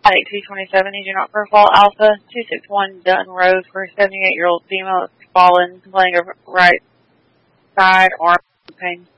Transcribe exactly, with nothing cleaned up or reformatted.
Take two twenty-seven, you do not profile Alpha, two six one Dutton Road for a seventy-eight-year-old female that's fallen, complaining of right side arm pain.